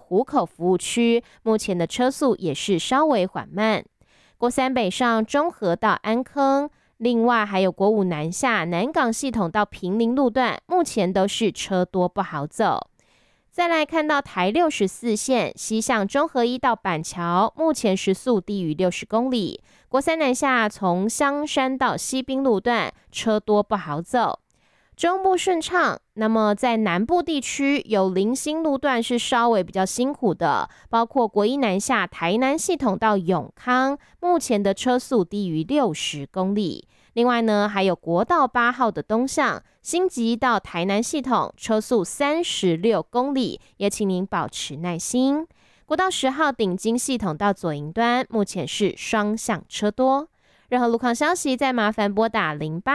湖口服务区，目前的车速也是稍微缓慢。国三北上中和到安坑，另外还有国五南下南港系统到坪林路段，目前都是车多不好走。再来看到台64线西向中和一到板桥，目前时速低于60公里。国三南下从香山到西滨路段，车多不好走。中部顺畅，那么在南部地区有林兴路段是稍微比较辛苦的，包括国一南下台南系统到永康，目前的车速低于60公里。另外呢，还有国道8号的东向新集到台南系统，车速36公里，也请您保持耐心。国道10号顶金系统到左营端，目前是双向车多。任何路况消息，再麻烦拨打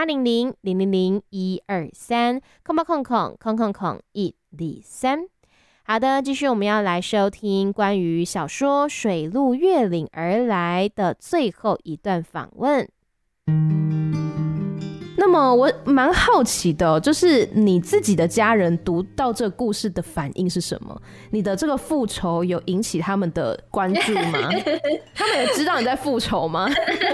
0800-000-123，123。好的，继续我们要来收听关于小说《水路月岭而来》的最后一段访问。那么我蛮好奇的，就是你自己的家人读到这个故事的反应是什么？你的这个复仇有引起他们的关注吗？他们也知道你在复仇吗？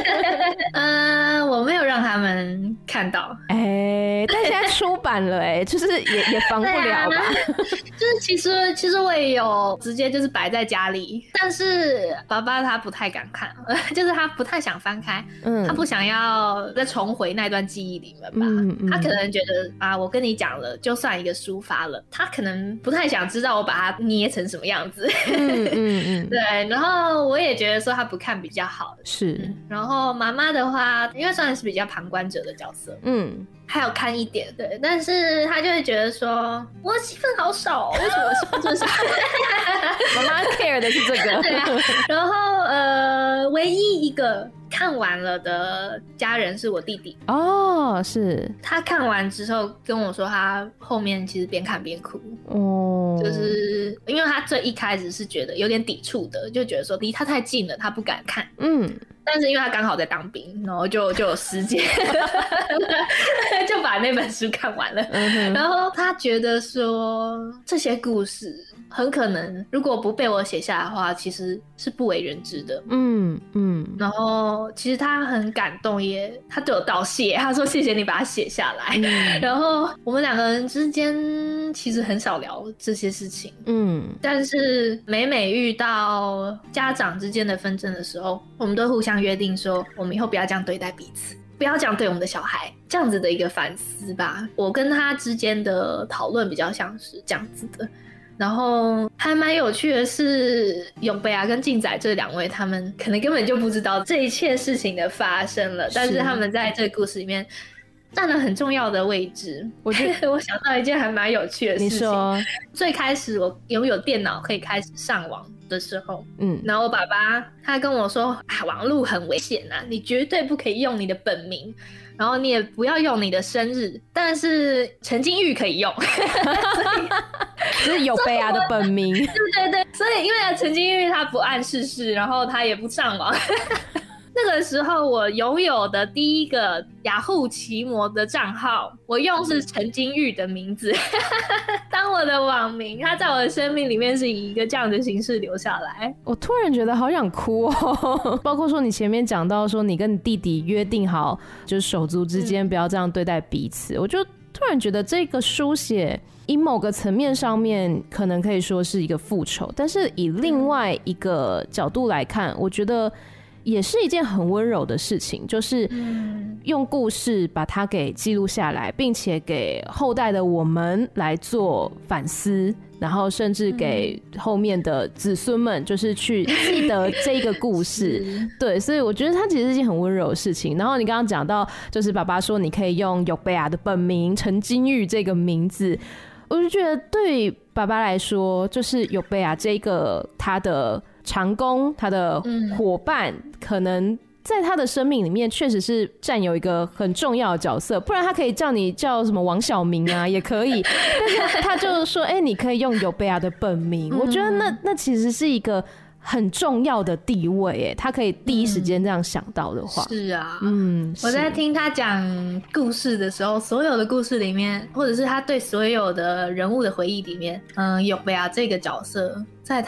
我没有让他们看到。 但现在出版了，就是也防不了吧？ 就是其实我也有直接就是摆在家里，但是爸爸他不太敢看，就是他不太想翻开，他不想要再重回那段记忆里面吧。他可能觉得啊，我跟你讲了，就算一个抒发了，他可能不太想知道我把它捏成什么样子。对，然后我也觉得说他不看比较好， 是。 然后妈妈的话，因为算是比较旁观者的角色，还有看一点，对，但是他就会觉得说，我戏份好少，为什么我戏份这么少？ 妈妈 care 的是这个， 对啊。然后唯一一个看完了的家人是我弟弟。 哦，是他看完之后跟我说，他后面其实边看边哭。就是因为他最一开始是觉得有点抵触的，就觉得说离他太近了，他不敢看。但是因为他刚好在当兵，然后就有时间就把那本书看完了。然后他觉得说这些故事很可能如果不被我写下来的话，其实是不为人知的。然后其实他很感动，他对我道谢，他说谢谢你把它写下来。然后我们两个人之间其实很少聊这些事情。但是每遇到家长之间的纷争的时候，我们都互相约定说，我们以后不要这样对待彼此，不要这样对我们的小孩，这样子的一个反思吧。我跟他之间的讨论比较像是这样子的。然后还蛮有趣的是，永北啊跟静仔这两位，他们可能根本就不知道这一切事情的发生了，但是他们在这个故事里面占了很重要的位置。我觉得我想到一件还蛮有趣的事情。你说，最开始我拥有电脑可以开始上网的时候，然后我爸爸他跟我说，网络很危险啊，你绝对不可以用你的本名，然后你也不要用你的生日，但是陈金玉可以用。 就是有贝亚的本名。 对，所以因为陈金玉他不谙世事，然后他也不上网。那个时候我拥有的第一个雅虎奇摩的账号，我用是陈金玉的名字当我的网名，他在我的生命里面是以一个这样的形式留下来。 我突然觉得好想哭哦。包括说你前面讲到说你跟你弟弟约定好，就是手足之间不要这样对待彼此，我就突然觉得这个书写以某个层面上面可能可以说是一个复仇，但是以另外一个角度来看，我觉得也是一件很温柔的事情，就是用故事把它给记录下来，并且给后代的我们来做反思，然后甚至给后面的子孙们就是去记得这个故事。对，所以我觉得它其实是一件很温柔的事情。然后你刚刚讲到就是爸爸说你可以用有贝亚的本名陈金玉这个名字，我就觉得对爸爸来说，就是有贝亚这个他的长工，他的伙伴，可能在他的生命里面确实是占有一个很重要的角色，不然他可以叫你叫什么王小明啊也可以，但是他就说你可以用有贝亚的本名。我觉得那其实是一个很重要的地位，他可以第一时间这样想到的话。 是啊，我在听他讲故事的时候，所有的故事里面，或者是他对所有的人物的回忆里面，有贝亚这个角色在